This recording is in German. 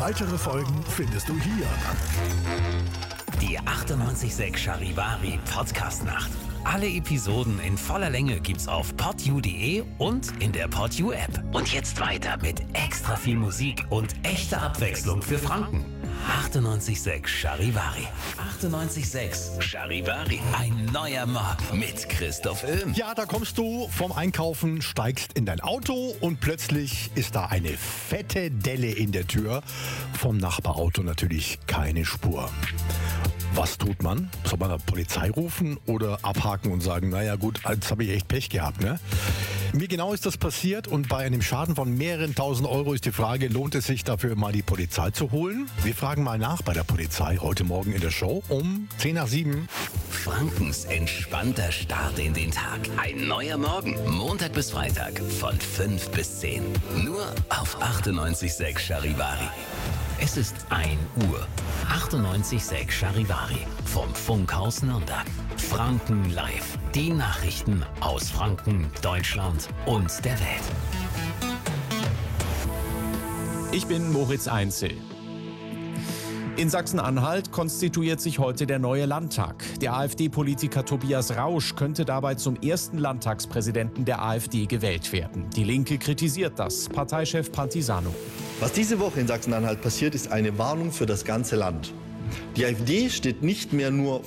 Weitere Folgen findest du hier. Die 98.6 Charivari Podcast-Nacht. Alle Episoden in voller Länge gibt's auf podyou.de und in der Podyou App. Und jetzt weiter mit extra viel Musik und echter Abwechslung für Franken. 98.6 Charivari. 98.6 Charivari. Ein neuer Morgen mit Christoph Öhm. Ja, da kommst du vom Einkaufen, steigst in dein Auto und plötzlich ist da eine fette Delle in der Tür. Vom Nachbarauto natürlich keine Spur. Was tut man? Soll man da Polizei rufen oder abhaken und sagen, naja gut, jetzt habe ich echt Pech gehabt, ne? Mir genau ist das passiert und bei einem Schaden von mehreren tausend Euro ist die Frage, lohnt es sich dafür mal die Polizei zu holen? Wir fragen mal nach bei der Polizei heute Morgen in der Show um 6:10. Frankens entspannter Start in den Tag. Ein neuer Morgen. Montag bis Freitag von 5 bis 10. Nur auf 98.6 Charivari. Es ist 1 Uhr. 98.6 Charivari. Vom Funkhaus Nürnberg. Franken live. Die Nachrichten aus Franken, Deutschland und der Welt. Ich bin Moritz Einzel. In Sachsen-Anhalt konstituiert sich heute der neue Landtag. Der AfD-Politiker Tobias Rausch könnte dabei zum ersten Landtagspräsidenten der AfD gewählt werden. Die Linke kritisiert das. Parteichef Pantisano. Was diese Woche in Sachsen-Anhalt passiert, ist eine Warnung für das ganze Land. Die AfD steht nicht mehr nur